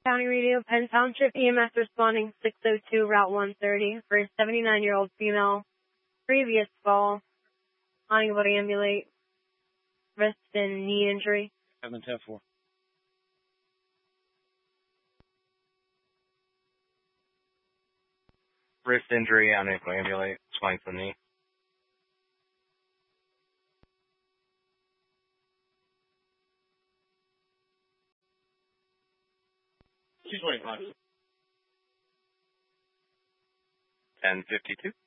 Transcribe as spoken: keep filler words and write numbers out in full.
County Radio, Penn Township E M S responding six oh two Route one thirty for a seventy-nine-year-old female, previous fall, unable to ambulate, wrist and knee injury. seven ten four. Wrist injury, unable to ambulate, swing to the knee. two twenty-five. ten fifty-two.